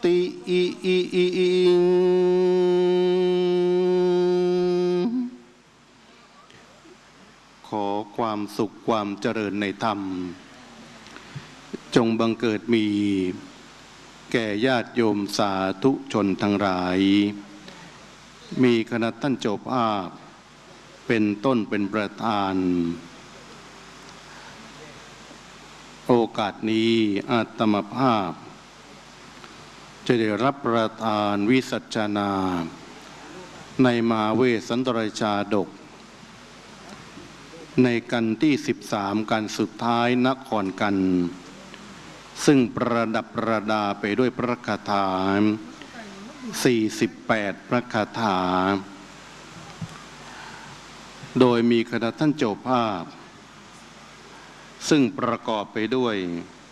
ติขอความสุขความเจริญในธรรมจงบังเกิดมีแก่ญาติโยมสาธุชนทั้งหลายมีคณะท่านเจ้าภาพเป็นต้นเป็นประธานโอกาสนี้อาตมาภาพจะได้รับประทานวิสัชนาในมหาเวสสันตรชาดกในกันที่13กันสุดท้ายนครกันซึ่งประดับประดาไปด้วยพระคาถา48พระคาถาโดยมีคณะท่านเจ้าภาพซึ่งประกอบไปด้วย